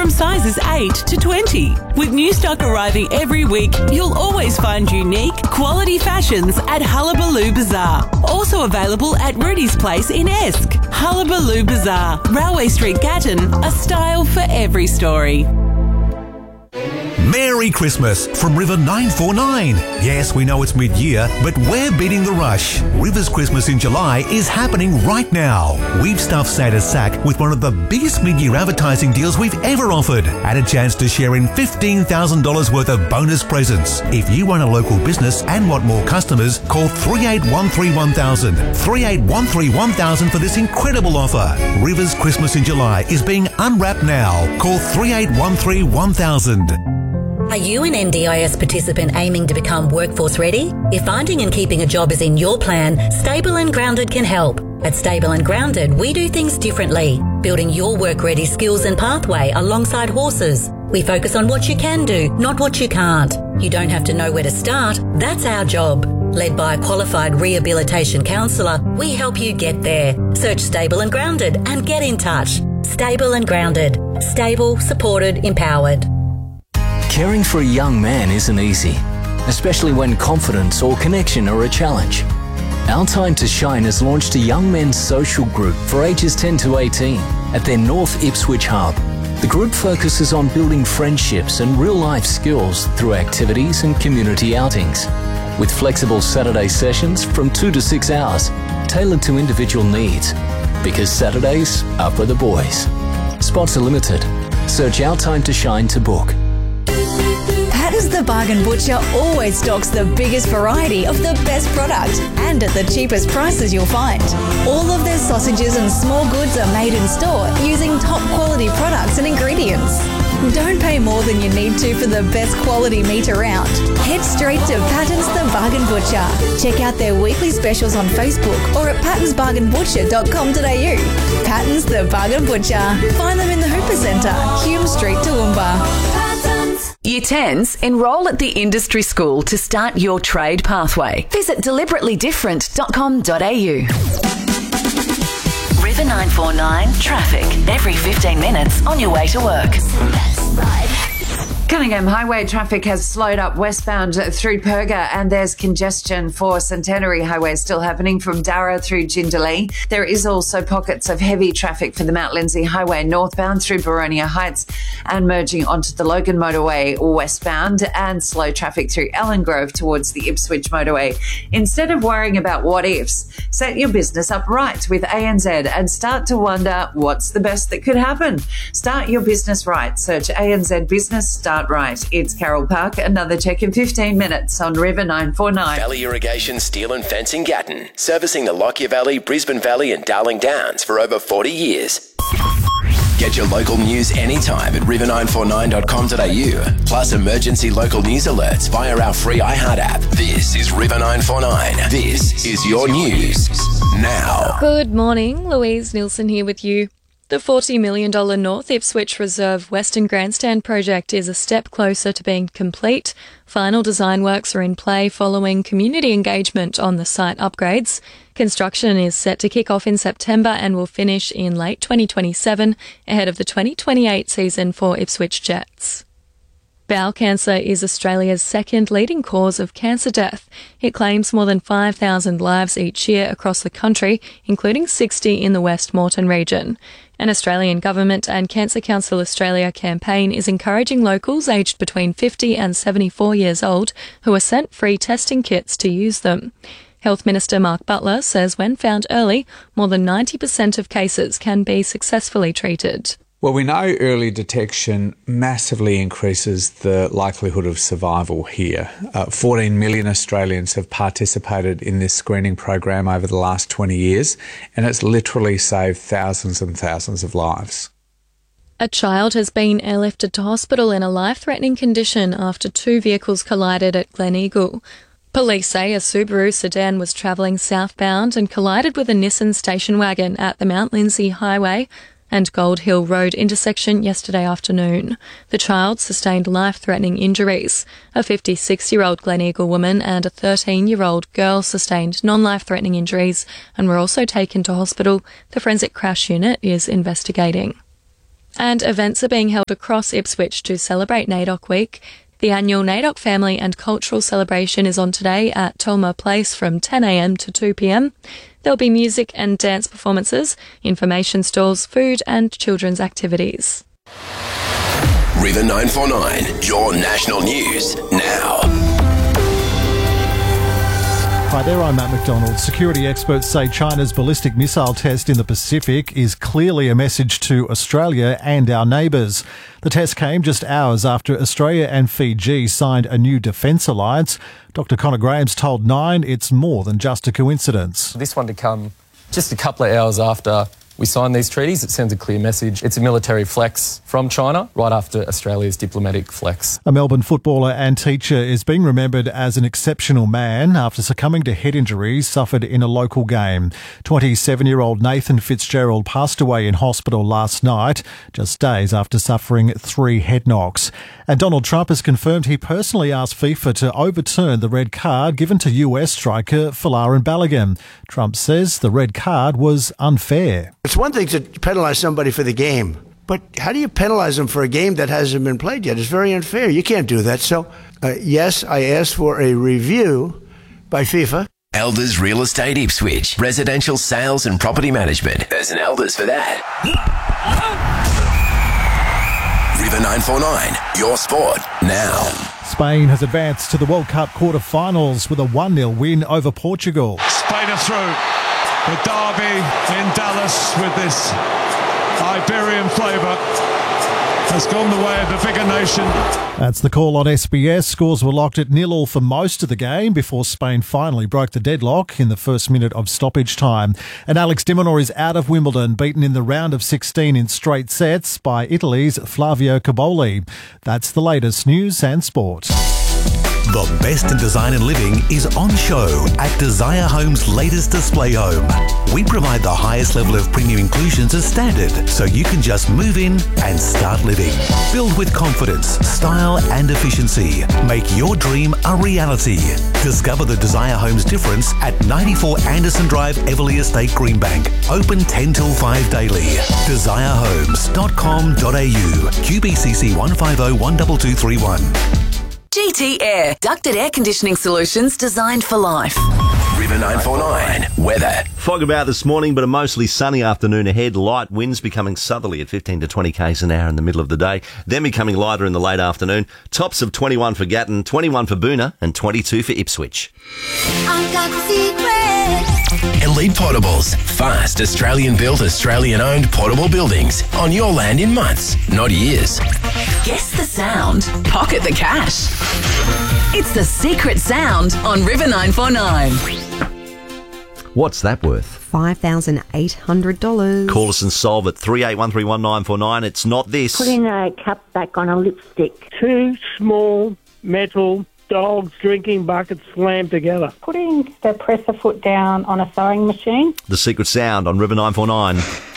from sizes 8 to 20. With new stock arriving every week, you'll always find unique, quality fashions at Hullabaloo Bazaar. Also available at Rudy's Place in Esk. Hullabaloo Bazaar, Railway Street, Gatton, a style for every story. Merry Christmas from River 949. Yes, we know it's mid-year, but we're beating the rush. River's Christmas in July is happening right now. We've stuffed Santa's sack with one of the biggest mid-year advertising deals we've ever offered, and a chance to share in $15,000 worth of bonus presents. If you run a local business and want more customers, call 38131000. 38131000 for this incredible offer. River's Christmas in July is being unwrapped now. Call 38131000. Are you an NDIS participant aiming to become workforce ready? If finding and keeping a job is in your plan, Stable and Grounded can help. At Stable and Grounded, we do things differently, building your work-ready skills and pathway alongside horses. We focus on what you can do, not what you can't. You don't have to know where to start. That's our job. Led by a qualified rehabilitation counsellor, we help you get there. Search Stable and Grounded and get in touch. Stable and Grounded. Stable, supported, empowered. Caring for a young man isn't easy, especially when confidence or connection are a challenge. Our Time to Shine has launched a young men's social group for ages 10 to 18 at their North Ipswich hub. The group focuses on building friendships and real-life skills through activities and community outings, with flexible Saturday sessions from 2 to 6 hours, tailored to individual needs, because Saturdays are for the boys. Spots are limited. Search Our Time to Shine to book. Patton's the Bargain Butcher always stocks the biggest variety of the best product and at the cheapest prices you'll find. All of their sausages and small goods are made in store using top quality products and ingredients. Don't pay more than you need to for the best quality meat around. Head straight to Patton's the Bargain Butcher. Check out their weekly specials on Facebook or at pattonsbargainbutcher.com.au. Patton's the Bargain Butcher. Find them in the Hooper Centre, Hume Street, Toowoomba. Year 10s, enrol at the industry school to start your trade pathway. Visit deliberatelyDifferent.com.au. River 949 traffic every 15 minutes on your way to work. Cunningham Highway traffic has slowed up westbound through Perga, and there's congestion for Centenary Highway still happening from Darra through Jindalee. There is also pockets of heavy traffic for the Mount Lindesay Highway northbound through Boronia Heights and merging onto the Logan Motorway westbound, and slow traffic through Ellen Grove towards the Ipswich Motorway. Instead of worrying about what ifs, set your business up right with ANZ and start to wonder what's the best that could happen. Start your business right. Search ANZ Business Start Right. It's Carol Park. Another check in 15 minutes on River 949. Valley Irrigation Steel and Fencing Gatton, servicing the Lockyer Valley, Brisbane Valley and Darling Downs for over 40 years. Get your local news anytime at river949.com.au. Plus emergency local news alerts via our free iHeart app. This is River 949. This is your news now. Good morning, Louise Nielsen here with you. The $40 million North Ipswich Reserve Western Grandstand project is a step closer to being complete. Final design works are in play following community engagement on the site upgrades. Construction is set to kick off in September and will finish in late 2027, ahead of the 2028 season for Ipswich Jets. Bowel cancer is Australia's second leading cause of cancer death. It claims more than 5,000 lives each year across the country, including 60 in the West Moreton region. An Australian Government and Cancer Council Australia campaign is encouraging locals aged between 50 and 74 years old who are sent free testing kits to use them. Health Minister Mark Butler says when found early, more than 90% of cases can be successfully treated. Well, we know early detection massively increases the likelihood of survival here. 14 million Australians have participated in this screening program over the last 20 years, and it's literally saved thousands and thousands of lives. A child has been airlifted to hospital in a life-threatening condition after two vehicles collided at Gleneagle. Police say a Subaru sedan was travelling southbound and collided with a Nissan station wagon at the Mount Lindesay Highway and Gold Hill Road intersection yesterday afternoon. The child sustained life-threatening injuries. A 56-year-old Gleneagle woman and a 13-year-old girl sustained non-life-threatening injuries and were also taken to hospital. The forensic crash unit is investigating. And events are being held across Ipswich to celebrate NAIDOC Week. The annual NAIDOC Family and Cultural Celebration is on today at Tolmer Place from 10am to 2pm. There'll be music and dance performances, information stalls, food and children's activities. River 949, your national news now. Hi there, I'm Matt McDonald. Security experts say China's ballistic missile test in the Pacific is clearly a message to Australia and our neighbours. The test came just hours after Australia and Fiji signed a new defence alliance. Dr Connor Graham's told Nine it's more than just a coincidence. This one to come just a couple of hours after we signed these treaties, it sends a clear message. It's a military flex from China right after Australia's diplomatic flex. A Melbourne footballer and teacher is being remembered as an exceptional man after succumbing to head injuries suffered in a local game. 27-year-old Nathan Fitzgerald passed away in hospital last night, just days after suffering 3 head knocks. And Donald Trump has confirmed he personally asked FIFA to overturn the red card given to US striker Folarin Balogun. Trump says the red card was unfair. It's one thing to penalise somebody for the game, but how do you penalise them for a game that hasn't been played yet? It's very unfair. You can't do that. So, yes, I asked for a review by FIFA. Elders Real Estate Ipswich. Residential sales and property management. There's an Elders for that. River 949, your sport now. Spain has advanced to the World Cup quarter-finals with a 1-0 win over Portugal. Spain are through. The derby in Dallas with this Iberian flavour has gone the way of the bigger nation. That's the call on SBS. Scores were locked at 0-0 for most of the game before Spain finally broke the deadlock in the first minute of stoppage time. And Alex de Minaur is out of Wimbledon, beaten in the round of 16 in straight sets by Italy's Flavio Cobolli. That's the latest news and sport. The best in design and living is on show at Desire Home's latest display home. We provide the highest level of premium inclusions as standard, so you can just move in and start living. Build with confidence, style and efficiency. Make your dream a reality. Discover the Desire Home's difference at 94 Anderson Drive, Everleigh Estate, Greenbank. Open 10 till 5 daily. DesireHomes.com.au. QBCC 150 12231. GT Air, ducted air conditioning solutions designed for life. River 949, weather. Fog about this morning, but a mostly sunny afternoon ahead. Light winds becoming southerly at 15 to 20 k's an hour in the middle of the day, then becoming lighter in the late afternoon. Tops of 21 for Gatton, 21 for Boonah, and 22 for Ipswich. I've got the secret. Elite Portables. Fast, Australian-built, Australian-owned portable buildings on your land in months, not years. Guess the sound. Pocket the cash. It's the secret sound on River 949. What's that worth? $5,800. Call us and solve it. 38131949. It's not this. Putting a cap back on a lipstick. 2 small metal dogs drinking buckets slammed together. Putting the presser foot down on a sewing machine. The secret sound on River 949.